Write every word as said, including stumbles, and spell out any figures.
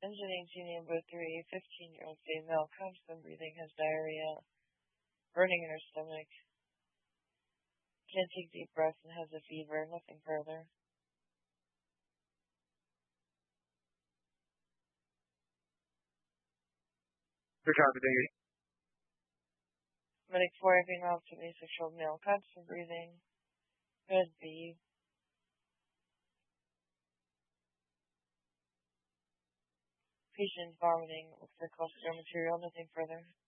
Engine eighteen, number three, fifteen-year-old female, constant breathing, has diarrhea, burning in her stomach, can't take deep breaths, and has a fever. Nothing further. For confidentiality. Medic four, female, twenty-six-year-old male, constant breathing, could be patient vomiting, looks like cluster material. Nothing further.